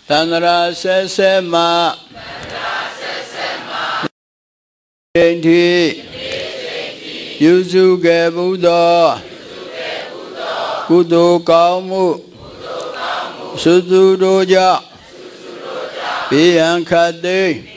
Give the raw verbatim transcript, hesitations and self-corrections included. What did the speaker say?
သန္တရာဆက်ဆက်မှဒိဋ္ဌိပြုစုခဲ့ဘုသောကုသိုလ်ကောင်းမှုသုသူတို့ကြောင့်ဘေးရန်ခတ်သိမ်း